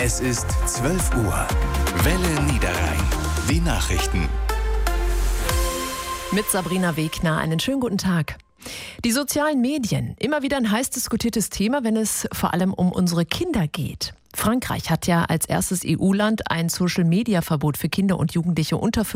Es ist 12 Uhr. Welle Niederrhein. Die Nachrichten. Mit Sabrina Wegner. Einen schönen guten Tag. Die sozialen Medien. Immer wieder ein heiß diskutiertes Thema, wenn es vor allem um unsere Kinder geht. Frankreich hat ja als erstes EU-Land ein Social-Media-Verbot für Kinder und Jugendliche unter